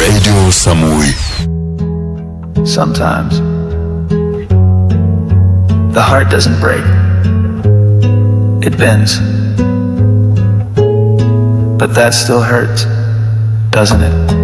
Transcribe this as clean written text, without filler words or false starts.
Radio Samui. Sometimes the heart doesn't break, it bends. But that still hurts, doesn't it?